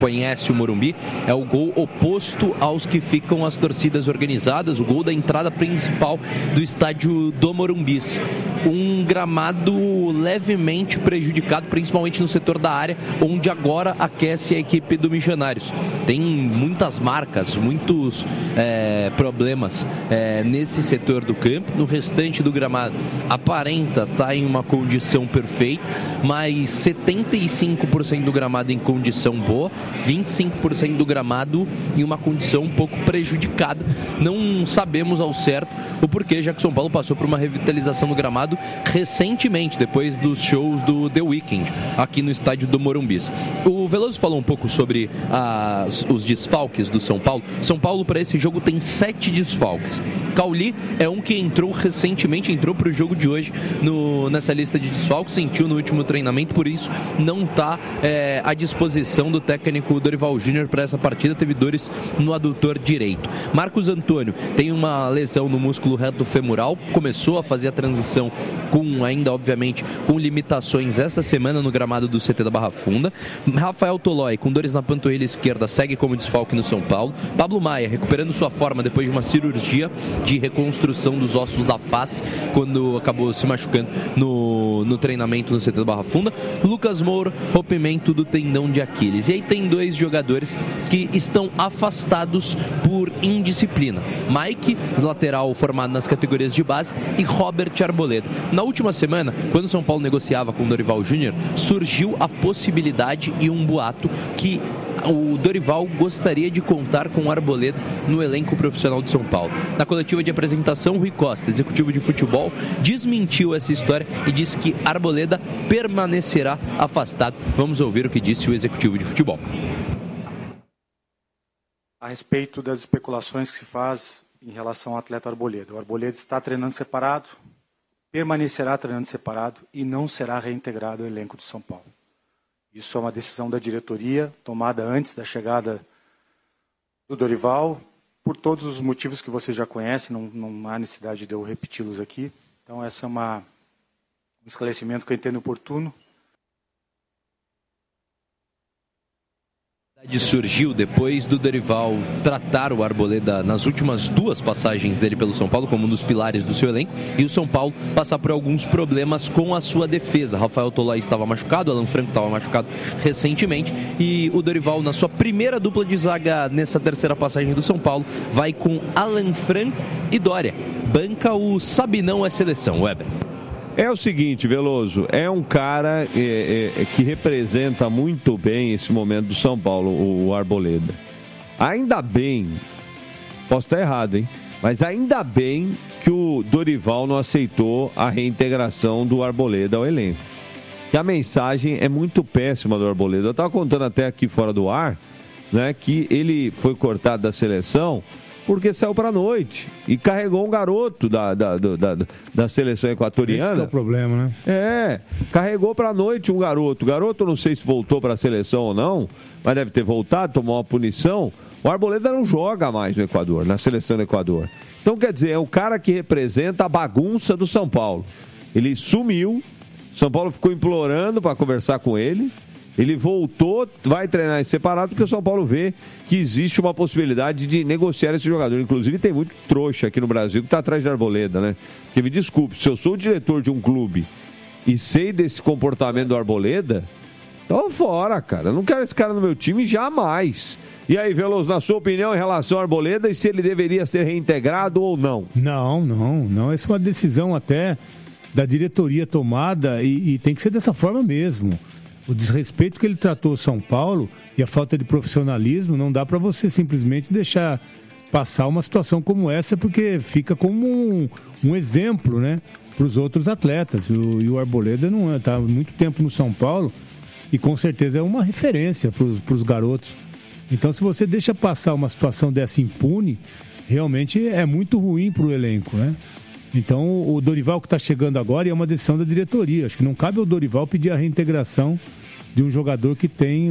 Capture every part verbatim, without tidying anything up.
Conhece o Morumbi, é o gol oposto aos que ficam as torcidas organizadas, o gol da entrada principal do estádio do Morumbi. Um gramado levemente prejudicado, principalmente no setor da área, onde agora aquece a equipe do Missionários. Tem muitas marcas, muitos é, problemas é, nesse setor do campo. No restante do gramado, aparenta estar em uma condição perfeita, mas setenta e cinco por cento do gramado em condição boa, vinte e cinco por cento do gramado em uma condição um pouco prejudicada. Não sabemos ao certo o porquê, já que São Paulo passou por uma revitalização do gramado recentemente, depois dos shows do The Weeknd, aqui no estádio do Morumbi. O Veloso falou um pouco sobre as, os desfalques do São Paulo. São Paulo, para esse jogo, tem sete desfalques. Cauli é um que entrou recentemente, entrou para o jogo de hoje no, nessa lista de desfalques, sentiu no último treinamento, por isso não está é, à disposição do técnico Dorival Júnior para essa partida, teve dores no adutor direito. Marcos Antônio tem uma lesão no músculo reto femoral, começou a fazer a transição com, ainda obviamente, com limitações essa semana no gramado do C T da Barra Funda. Rafael Tolói, com dores na panturrilha esquerda, segue como desfalque no São Paulo. Pablo Maia, recuperando sua forma depois de uma cirurgia de reconstrução dos ossos da face, quando acabou se machucando no, no treinamento no C T da Barra Funda. Lucas Moura, rompimento do tendão de Aquiles. E aí tem dois jogadores que estão afastados por indisciplina. Mike, lateral formado nas categorias de base, e Robert Arboleda. Na última semana, quando o São Paulo negociava com o Dorival Júnior, surgiu a possibilidade e um boato que o Dorival gostaria de contar com o Arboleda no elenco profissional de São Paulo. Na coletiva de apresentação, Rui Costa, executivo de futebol, desmentiu essa história e disse que Arboleda permanecerá afastado. Vamos ouvir o que disse o executivo de futebol. A respeito das especulações que se faz em relação ao atleta Arboleda. O Arboleda está treinando separado, permanecerá treinando separado e não será reintegrado ao elenco do São Paulo. Isso é uma decisão da diretoria, tomada antes da chegada do Dorival, por todos os motivos que você já conhece, não, não há necessidade de eu repeti-los aqui. Então, esse é uma, um esclarecimento que eu entendo oportuno. Surgiu depois do Dorival tratar o Arboleda nas últimas duas passagens dele pelo São Paulo como um dos pilares do seu elenco, e o São Paulo passar por alguns problemas com a sua defesa. Rafael Tolói estava machucado, Alan Franco estava machucado recentemente, e o Dorival, na sua primeira dupla de zaga nessa terceira passagem do São Paulo, vai com Alan Franco e Dória. Banca o Sabinão é seleção, Weber. É o seguinte, Veloso, é um cara é, é, que representa muito bem esse momento do São Paulo, o, o Arboleda. Ainda bem, posso estar errado, hein? Mas ainda bem que o Dorival não aceitou a reintegração do Arboleda ao elenco. Que a mensagem é muito péssima do Arboleda. Eu estava contando até aqui fora do ar, né, que ele foi cortado da seleção porque saiu para a noite e carregou um garoto da, da, da, da seleção equatoriana. Esse é o problema, né? É, carregou para a noite um garoto. O garoto, não sei se voltou para a seleção ou não, mas deve ter voltado, tomou uma punição. O Arboleda não joga mais no Equador, na seleção do Equador. Então, quer dizer, é o cara que representa a bagunça do São Paulo. Ele sumiu, São Paulo ficou implorando para conversar com ele. Ele voltou, vai treinar em separado, porque o São Paulo vê que existe uma possibilidade de negociar esse jogador. Inclusive, tem muito trouxa aqui no Brasil que está atrás de Arboleda, né? Porque me desculpe, se eu sou o diretor de um clube e sei desse comportamento do Arboleda, tô fora, cara. Eu não quero esse cara no meu time jamais. E aí, Veloso, na sua opinião em relação ao Arboleda e se ele deveria ser reintegrado ou não? Não, não, não. Essa é uma decisão até da diretoria tomada e, e tem que ser dessa forma mesmo. O desrespeito que ele tratou o São Paulo e a falta de profissionalismo, não dá para você simplesmente deixar passar uma situação como essa, porque fica como um, um exemplo, né, para os outros atletas. O, e o Arboleda não está há muito tempo no São Paulo e com certeza é uma referência para os garotos. Então, se você deixa passar uma situação dessa impune, realmente é muito ruim para o elenco, né? Então, o Dorival que está chegando agora é uma decisão da diretoria. Acho que não cabe ao Dorival pedir a reintegração de um jogador que tem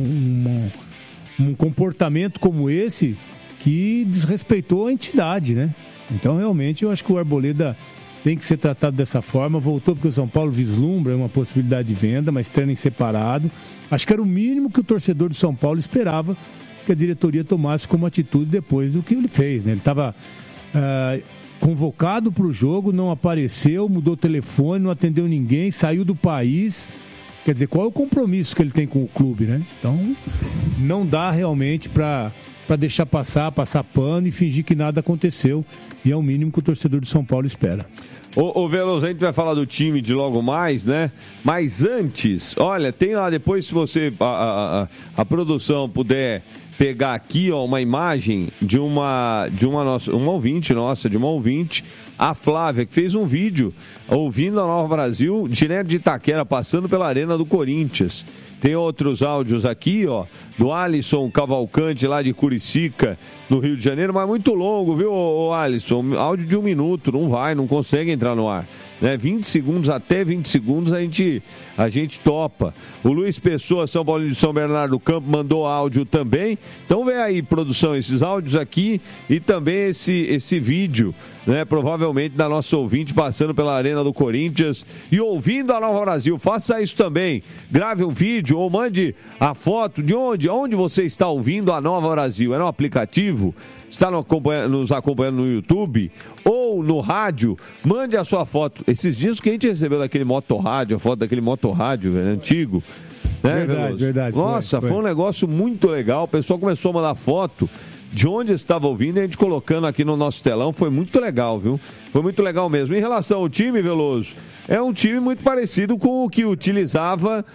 um, um, um comportamento como esse que desrespeitou a entidade, né? Então, realmente, eu acho que o Arboleda tem que ser tratado dessa forma. Voltou porque o São Paulo vislumbra uma possibilidade de venda, mas treina em separado. Acho que era o mínimo que o torcedor do São Paulo esperava que a diretoria tomasse como atitude depois do que ele fez, né? Ele estava uh, convocado para o jogo, não apareceu, mudou o telefone, não atendeu ninguém, saiu do país. Quer dizer, qual é o compromisso que ele tem com o clube, né? Então, não dá realmente para para deixar passar, passar pano e fingir que nada aconteceu. E é o mínimo que o torcedor de São Paulo espera. Ô, ô Veloso, a gente vai falar do time de logo mais, né? Mas antes, olha, tem lá depois, se você, a, a, a, a produção puder pegar aqui, ó, uma imagem de uma, de uma nossa, uma ouvinte nossa, de uma ouvinte, a Flávia, que fez um vídeo ouvindo a Nova Brasil, direto de Itaquera, passando pela Arena do Corinthians. Tem outros áudios aqui, ó, do Alisson Cavalcante, lá de Curicica, no Rio de Janeiro, mas muito longo, viu, ô, ô, Alisson? Áudio de um minuto, não vai, não consegue entrar no ar. Né? vinte segundos, até vinte segundos a gente, a gente topa. O Luiz Pessoa, São Paulo de São Bernardo do Campo, mandou áudio também. Então vem aí, produção, esses áudios aqui e também esse, esse vídeo, né? Provavelmente da nossa ouvinte passando pela Arena do Corinthians e ouvindo a Nova Brasil. Faça isso também. Grave um vídeo ou mande a foto de onde, onde você está ouvindo a Nova Brasil. É no aplicativo? Está no acompanha, nos acompanhando no YouTube ou no rádio? Mande a sua foto. Esses dias que a gente recebeu daquele motorrádio, a foto daquele motorrádio, velho, antigo. Né, verdade, Veloso? verdade. Nossa, foi, foi. foi um negócio muito legal. O pessoal começou a mandar foto de onde estava ouvindo e a gente colocando aqui no nosso telão. Foi muito legal, viu? Foi muito legal mesmo. Em relação ao time, Veloso, é um time muito parecido com o que utilizava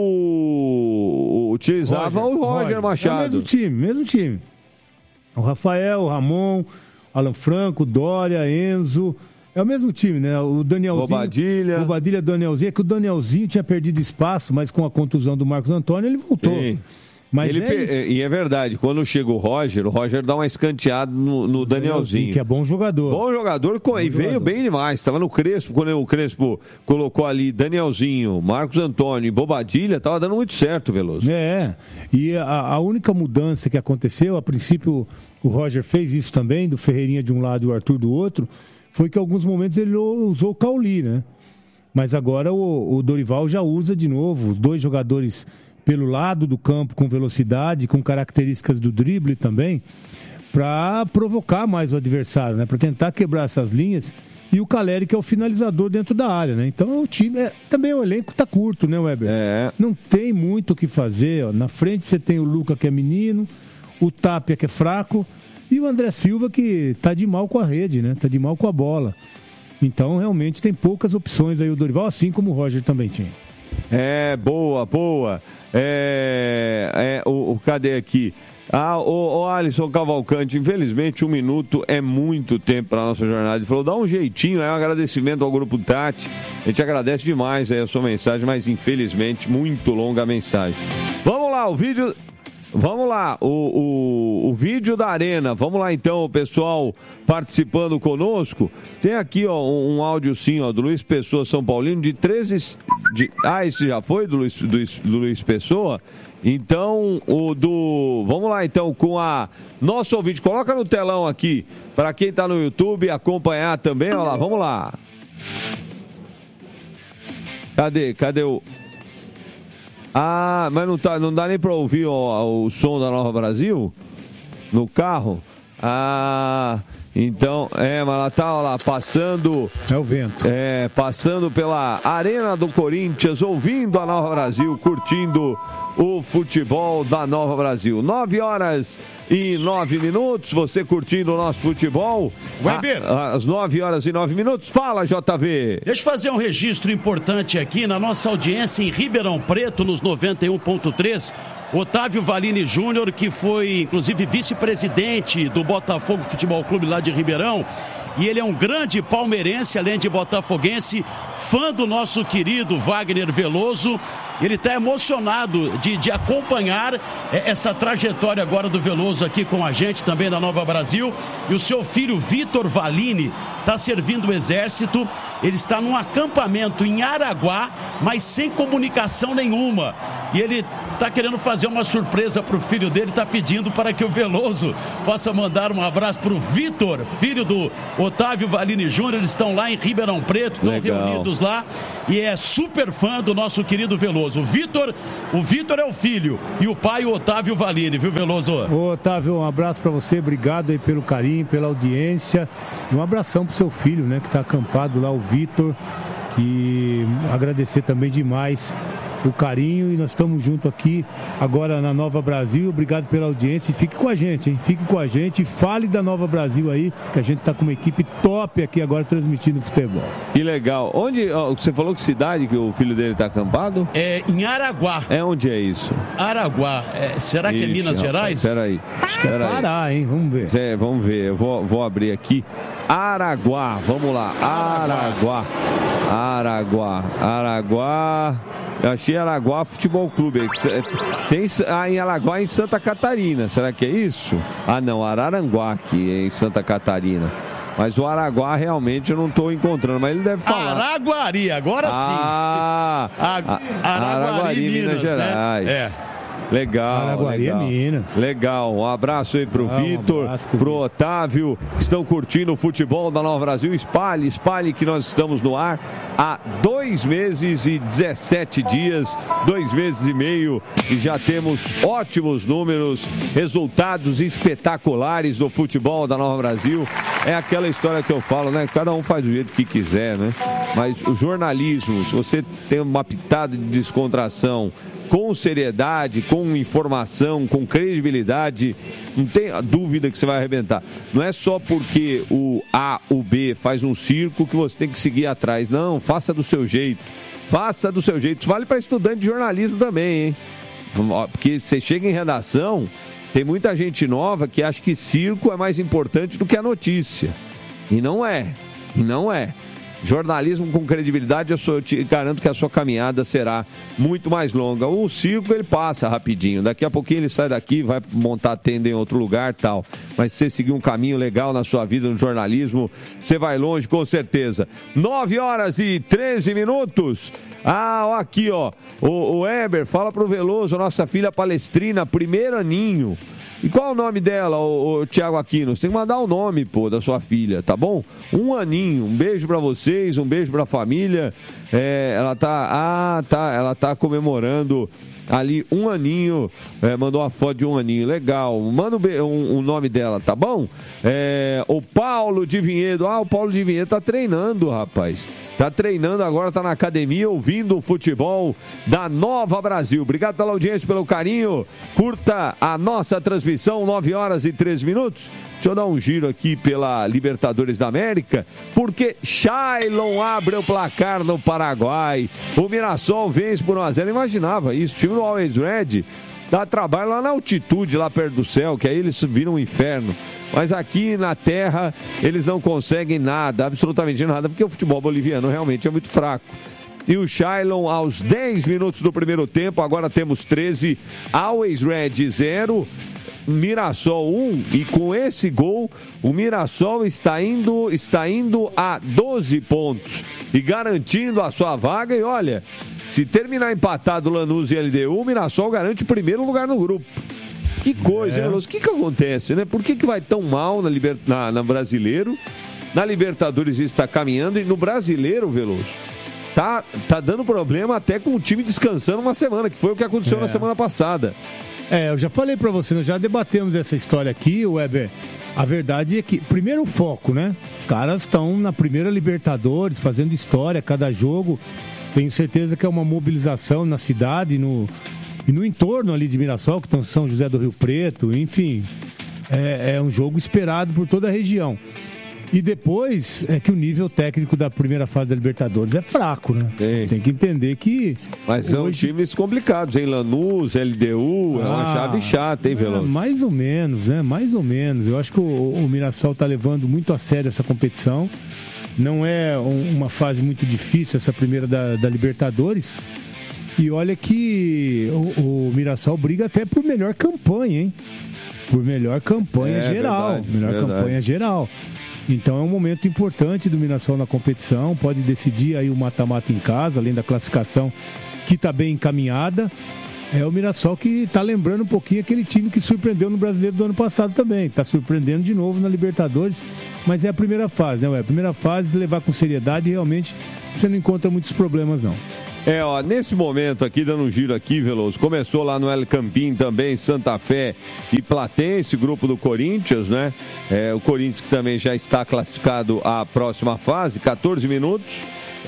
o... Utilizava Roger, o Roger, Roger Machado. É o mesmo time, mesmo time. O Rafael, o Ramon, Alan Franco, Dória, Enzo. É o mesmo time, né? O Danielzinho. Bobadilha. Bobadilha, Danielzinho. É que o Danielzinho tinha perdido espaço, mas com a contusão do Marcos Antônio ele voltou. Sim. Mas ele é pe... E é verdade, quando chega o Roger, o Roger dá uma escanteada no, no Danielzinho. Que é bom jogador. Bom jogador, bom e veio jogador. Bem demais. Estava no Crespo, quando o Crespo colocou ali Danielzinho, Marcos Antônio e Bobadilha, estava dando muito certo, Veloso. É, e a, a única mudança que aconteceu, a princípio o Roger fez isso também, do Ferreirinha de um lado e o Arthur do outro, foi que em alguns momentos ele usou o Cauli, né? Mas agora o, o Dorival já usa de novo, dois jogadores pelo lado do campo, com velocidade, com características do drible também, para provocar mais o adversário, né? Para tentar quebrar essas linhas. E o Caleri, que é o finalizador dentro da área, né? Então o time, é, também o elenco tá curto, né, Weber? É. Não tem muito o que fazer, ó. Na frente você tem o Luca, que é menino, o Tapia, que é fraco, e o André Silva, que tá de mal com a rede, né? Tá de mal com a bola. Então, realmente, tem poucas opções aí o Dorival, assim como o Roger também tinha. É, boa, boa. É, é o, o cadê aqui? Ah, o, o Alisson Cavalcante, infelizmente um minuto é muito tempo para a nossa jornada. Ele falou, dá um jeitinho, é um agradecimento ao Grupo Tati. A gente agradece demais aí a sua mensagem, mas infelizmente muito longa a mensagem. Vamos lá, o vídeo... Vamos lá, o, o, o vídeo da Arena. Vamos lá então, o pessoal participando conosco. Tem aqui ó, um, um áudio sim, ó, do Luiz Pessoa, São Paulino, de treze... De, ah, esse já foi do Luiz, do, do Luiz Pessoa? Então, o do... Vamos lá então com a nosso ouvinte. Coloca no telão aqui, para quem está no YouTube acompanhar também. Olha lá, vamos lá. Cadê? Cadê o... Ah, mas não, tá, não dá nem para ouvir o, o som da Nova Brasil no carro? Ah, então, é, mas ela tá ó, lá passando... É o vento. É, passando pela Arena do Corinthians, ouvindo a Nova Brasil, curtindo o futebol da Nova Brasil. Nove horas e nove minutos, você curtindo o nosso futebol. Weber. A, às nove horas e nove minutos, fala J V. Deixa eu fazer um registro importante aqui na nossa audiência em Ribeirão Preto, nos noventa e um ponto três. Otávio Valini Júnior, que foi inclusive vice-presidente do Botafogo Futebol Clube lá de Ribeirão. E ele é um grande palmeirense, além de botafoguense, fã do nosso querido Wagner Veloso. Ele está emocionado de, de acompanhar essa trajetória agora do Veloso aqui com a gente, também da Nova Brasil. E o seu filho Vitor Valini está servindo o exército. Ele está num acampamento em Araguá, mas sem comunicação nenhuma. E ele tá querendo fazer uma surpresa pro filho dele, tá pedindo para que o Veloso possa mandar um abraço pro Vitor, filho do Otávio Valini Júnior. Eles estão lá em Ribeirão Preto, estão Legal. reunidos lá e é super fã do nosso querido Veloso. O Vitor, o Vitor é o filho e o pai o Otávio Valini, viu, Veloso? Ô, Otávio, um abraço para você, obrigado aí pelo carinho, pela audiência. E um abração pro seu filho, né, que tá acampado lá, o Vitor. E agradecer também demais o carinho, e nós estamos juntos aqui agora na Nova Brasil. Obrigado pela audiência e fique com a gente, hein? Fique com a gente e fale da Nova Brasil aí, que a gente tá com uma equipe top aqui agora transmitindo futebol. Que legal. Onde, ó, você falou que cidade que o filho dele tá acampado? É em Araguá. É onde é isso? Araguá. É, será que é Ixi, Minas rapaz, Gerais? Peraí. Acho que é Pará, hein? Vamos ver. É, vamos ver, eu vou, vou abrir aqui. Araguá, vamos lá. Araguá. Araguá. Araguá. Eu achei Araguá Futebol Clube. Tem ah, em Araguá, em Santa Catarina. Será que é isso? Ah, não, Araranguá aqui em Santa Catarina. Mas o Araguá realmente eu não estou encontrando, mas ele deve falar. Araguari, agora sim. Ah, A, Araguari, Araguari, Minas, Minas, Gerais. Né? É. Legal, Araguari legal. é Minas. Legal, um abraço aí pro Ah, um Vitor, abraço pro pro Vitor. Otávio, que estão curtindo o futebol da Nova Brasil. Espalhe, espalhe que nós estamos no ar há dois meses e dezessete dias, dois meses e meio, e já temos ótimos números, resultados espetaculares do futebol da Nova Brasil. É aquela história que eu falo, né? Cada um faz do jeito que quiser, né? Mas o jornalismo, se você tem uma pitada de descontração, com seriedade, com informação, com credibilidade, não tem dúvida que você vai arrebentar. Não é só porque o A, o B faz um circo que você tem que seguir atrás. Não, faça do seu jeito. Faça do seu jeito. Isso vale para estudante de jornalismo também, hein? Porque você chega em redação, tem muita gente nova que acha que circo é mais importante do que a notícia. E não é. E não é. Jornalismo com credibilidade, eu, sou, eu te garanto que a sua caminhada será muito mais longa. O circo, ele passa rapidinho. Daqui a pouquinho ele sai daqui, vai montar tenda em outro lugar e tal. Mas se você seguir um caminho legal na sua vida no jornalismo, você vai longe com certeza. nove horas e treze minutos. Ah, ó, aqui, ó. O, o Eber, fala pro Veloso, nossa filha Palestrina, primeiro aninho. E qual é o nome dela, o, o Thiago Aquino? Você tem que mandar o nome, pô, da sua filha, tá bom? Um aninho, um beijo pra vocês, um beijo pra família. É, ela tá, ah, tá, ela tá comemorando ali um aninho, é, mandou uma foto de um aninho, legal. Manda o um, um nome dela, tá bom? É, o Paulo de Vinhedo, ah, o Paulo de Vinhedo tá treinando, rapaz. Tá treinando agora, tá na academia, ouvindo o futebol da Nova Brasil. Obrigado pela audiência, pelo carinho. Curta a nossa transmissão, nove horas e treze minutos. Deixa eu dar um giro aqui pela Libertadores da América, porque Shailon abre o placar no Paraguai. O Mirassol vence por um a zero. Eu imaginava isso. O time do Always Red dá trabalho lá na altitude, lá perto do céu, que aí eles viram um inferno. Mas aqui na terra eles não conseguem nada, absolutamente nada, porque o futebol boliviano realmente é muito fraco. E o Shailon aos dez minutos do primeiro tempo, agora temos treze, Always Red zero. Mirassol um, e com esse gol o Mirassol está indo, está indo a doze pontos e garantindo a sua vaga. E olha, se terminar empatado Lanús e L D U, o Mirassol garante o primeiro lugar no grupo. Que coisa, é. hein, Veloso? O que que acontece, né? Por que que vai tão mal na, liber... na, na Brasileiro? Na Libertadores está caminhando, e no Brasileiro, Veloso, tá, tá dando problema até com o time descansando uma semana, que foi o que aconteceu é. na semana passada. É, eu já falei pra você, nós já debatemos essa história aqui, Weber. A verdade é que, primeiro o foco, né? Os caras estão na primeira Libertadores, fazendo história, cada jogo. Tenho certeza que é uma mobilização na cidade no, e no entorno ali de Mirassol, que estão São José do Rio Preto, enfim. É, é um jogo esperado por toda a região. E depois é que o nível técnico da primeira fase da Libertadores é fraco, né? Sim. Tem que entender que... Mas são hoje... times complicados, hein? Lanús, L D U, ah, é uma chave chata, hein, Veloso? É, mais ou menos, né? Mais ou menos. Eu acho que o, o Mirassol tá levando muito a sério essa competição. Não é um, uma fase muito difícil essa primeira da, da Libertadores. E olha que o, o Mirassol briga até por melhor campanha, hein? Por melhor campanha é, geral. Verdade, melhor verdade. campanha geral. Então é um momento importante do Mirassol na competição, pode decidir aí o mata-mata em casa, além da classificação que está bem encaminhada. É o Mirassol que está lembrando um pouquinho aquele time que surpreendeu no Brasileiro do ano passado também. Está surpreendendo de novo na Libertadores, mas é a primeira fase, né? Ué? A primeira fase, levar com seriedade e realmente você não encontra muitos problemas, não. É, ó, nesse momento aqui, dando um giro aqui, Veloso, começou lá no El Campín também, Santa Fé e Platense, grupo do Corinthians, né? É, o Corinthians que também já está classificado à próxima fase, catorze minutos.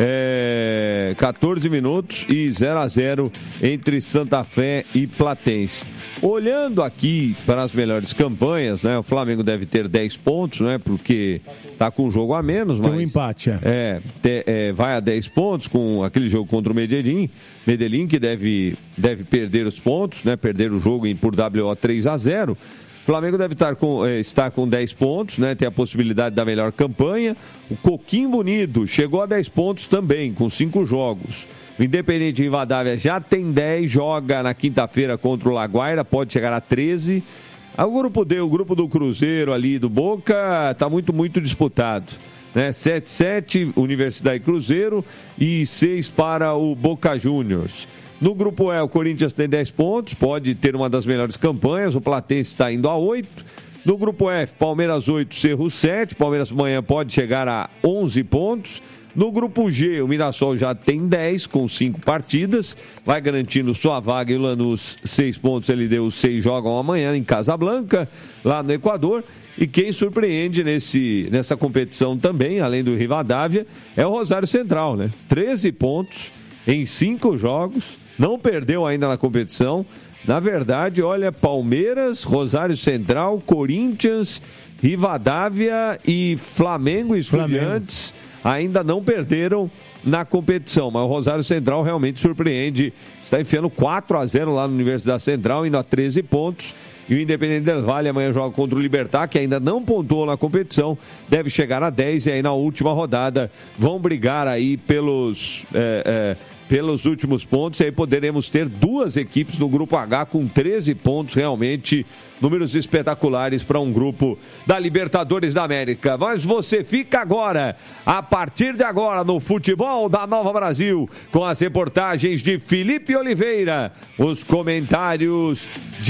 É, catorze minutos e zero a zero entre Santa Fé e Platense. Olhando aqui para as melhores campanhas, né? O Flamengo deve ter dez pontos, né? Porque tá com um jogo a menos, mas... Tem um empate, é. É, te, é, vai a dez pontos com aquele jogo contra o Medellín. Medellín que deve, deve perder os pontos, né? Perder o jogo em, por W O três a zero. O Flamengo deve estar com, eh, estar com dez pontos, né? Tem a possibilidade da melhor campanha. O Coquimbo Bonito chegou a dez pontos também, com cinco jogos. O Independente Rivadavia já tem dez, joga na quinta-feira contra o Laguaira, pode chegar a treze. O grupo D, o grupo do Cruzeiro ali, do Boca, está muito, muito disputado. Né? sete sete, Universidade e Cruzeiro, e seis para o Boca Juniors. No grupo E, o Corinthians tem dez pontos, pode ter uma das melhores campanhas, o Platense está indo a oito. No grupo F, Palmeiras oito, Cerro sete, Palmeiras amanhã pode chegar a onze pontos. No grupo G, o Mirassol já tem dez, com cinco partidas, vai garantindo sua vaga, e o Lanús seis pontos, ele deu seis, jogam amanhã em Casablanca, lá no Equador. E quem surpreende nesse, nessa competição também, além do Rivadavia, é o Rosário Central, né? treze pontos em cinco jogos. Não perdeu ainda na competição. Na verdade, olha, Palmeiras, Rosário Central, Corinthians, Rivadavia e Flamengo e Estudiantes ainda não perderam na competição. Mas o Rosário Central realmente surpreende. Está enfiando quatro a zero lá na Universidade Central, indo a treze pontos. E o Independente Del Valle amanhã joga contra o Libertad, que ainda não pontuou na competição, deve chegar a dez. E aí na última rodada vão brigar aí pelos... É, é, pelos últimos pontos, e aí poderemos ter duas equipes no grupo H com treze pontos, realmente números espetaculares para um grupo da Libertadores da América. Mas você fica agora, a partir de agora, no Futebol da Nova Brasil, com as reportagens de Felipe Oliveira, os comentários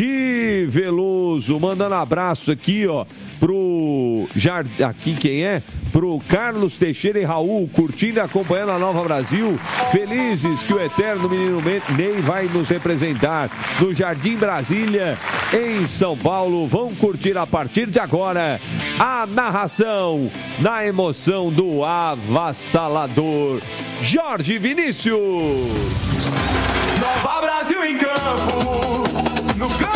de Veloso, mandando abraço aqui, ó, pro Jard... aqui quem é? Pro Carlos Teixeira e Raul, curtindo e acompanhando a Nova Brasil, felizes que o eterno menino Ney vai nos representar no Jardim Brasília, em São Paulo. Vão curtir a partir de agora a narração na emoção do avassalador Jorge Vinícius. Nova Brasil em campo, no campo.